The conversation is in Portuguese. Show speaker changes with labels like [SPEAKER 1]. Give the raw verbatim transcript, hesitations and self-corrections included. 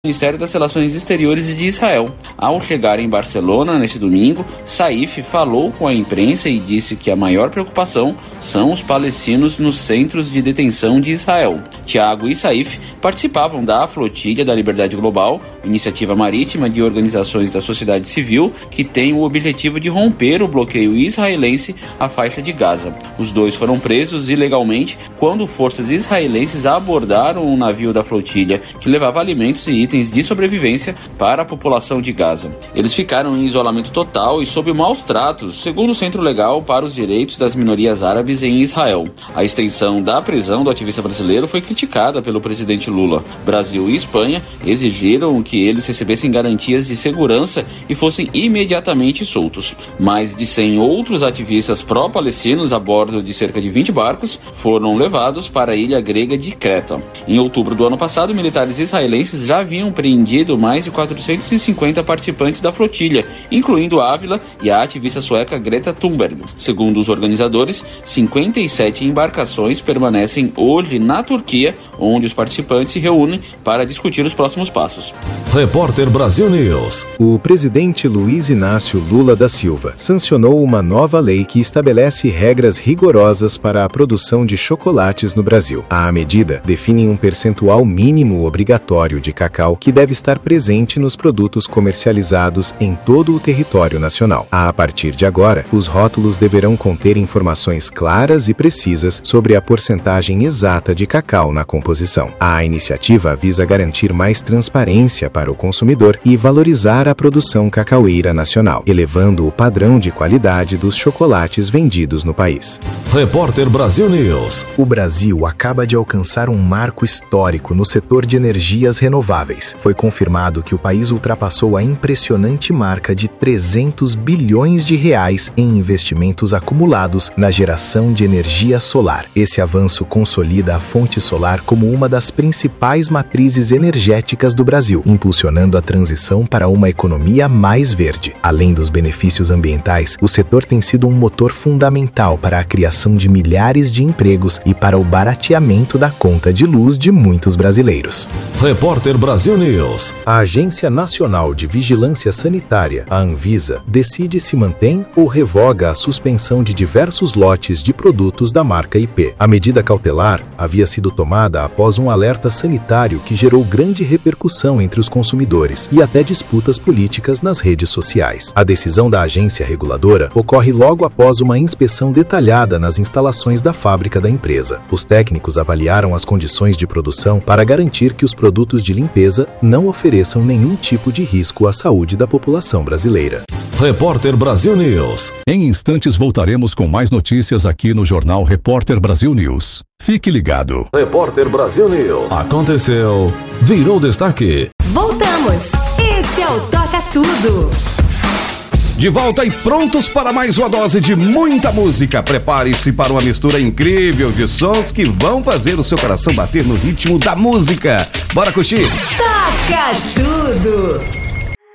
[SPEAKER 1] Ministério das Relações Exteriores de Israel. Ao chegar em Barcelona neste domingo, Saif falou com a imprensa e disse que a maior preocupação são os palestinos nos centros de detenção de Israel. Tiago e Saif participavam da Flotilha da Liberdade Global, iniciativa marítima de organizações da sociedade civil que tem o objetivo de romper o bloqueio israelense à faixa de Gaza. Os dois foram presos ilegalmente quando forças israelenses abordaram um navio da flotilha que levava alimentos e itens de sobrevivência para a população de Gaza. Eles ficaram em isolamento total e sob maus tratos, segundo o Centro Legal para os Direitos das Minorias Árabes em Israel. A extensão da prisão do ativista brasileiro foi criticada pelo presidente Lula. Brasil e Espanha exigiram que eles recebessem garantias de segurança e fossem imediatamente soltos. Mais de cem outros ativistas pró-palestinos a bordo de cerca de vinte barcos foram levados para a ilha grega de Creta. Em outubro do ano passado, militares israelenses já haviam preendido mais de quatrocentos e cinquenta participantes da flotilha, incluindo Ávila e a ativista sueca Greta Thunberg. Segundo os organizadores, cinquenta e sete embarcações permanecem hoje na Turquia, onde os participantes se reúnem para discutir os próximos passos.
[SPEAKER 2] Repórter Brasil News.
[SPEAKER 3] O presidente Luiz Inácio Lula da Silva sancionou uma nova lei que estabelece regras rigorosas para a produção de chocolates no Brasil. A medida define um percentual mínimo obrigatório de cacau que deve estar presente nos produtos comercializados em todo o território nacional. A partir de agora, os rótulos deverão conter informações claras e precisas sobre a porcentagem exata de cacau na composição. A iniciativa visa garantir mais transparência para o consumidor e valorizar a produção cacaueira nacional, elevando o padrão de qualidade dos chocolates vendidos no país.
[SPEAKER 2] Repórter Brasil News.
[SPEAKER 3] O Brasil acaba de alcançar um marco histórico no setor de energias renováveis. Foi confirmado que o país ultrapassou a impressionante marca de trezentos bilhões de reais em investimentos acumulados na geração de energia solar. Esse avanço consolida a fonte solar como uma das principais matrizes energéticas do Brasil, impulsionando a transição para uma economia mais verde. Além dos benefícios ambientais, o setor tem sido um motor fundamental para a criação de milhares de empregos e para o barateamento da conta de luz de muitos brasileiros.
[SPEAKER 2] Repórter Brasil News.
[SPEAKER 3] A Agência Nacional de Vigilância Sanitária, a Anvisa, decide se mantém ou revoga a suspensão de diversos lotes de produtos da marca I P. A medida cautelar havia sido tomada após um alerta sanitário que gerou grande repercussão entre os consumidores e até disputas políticas nas redes sociais. A decisão da agência reguladora ocorre logo após uma inspeção detalhada nas instalações da fábrica da empresa. Os técnicos avaliaram as condições de produção para garantir que os produtos de limpeza não ofereçam nenhum tipo de risco à saúde da população brasileira.
[SPEAKER 2] Repórter Brasil News. Em instantes voltaremos com mais notícias aqui no Jornal Repórter Brasil News. Fique ligado. Repórter Brasil News. Aconteceu, virou destaque.
[SPEAKER 4] Voltamos. Esse é o Toca Tudo.
[SPEAKER 5] De volta e prontos para mais uma dose de muita música. Prepare-se para uma mistura incrível de sons que vão fazer o seu coração bater no ritmo da música. Bora curtir?
[SPEAKER 4] Toca Tudo.